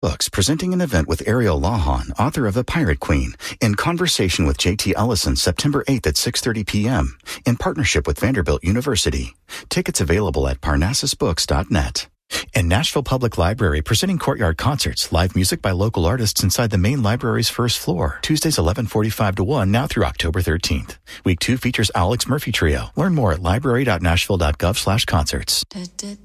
Books presenting an event with Ariel Lawhon, author of The Pirate Queen, in conversation with J.T. Ellison September 8th at 6:30 p.m. in partnership with Vanderbilt University. Tickets available at parnassusbooks.net. And Nashville Public Library presenting Courtyard Concerts, live music by local artists inside the main library's first floor. Tuesdays 11:45 to 1, now through October 13th. Week 2 features Alex Murphy Trio. Learn more at library.nashville.gov/concerts.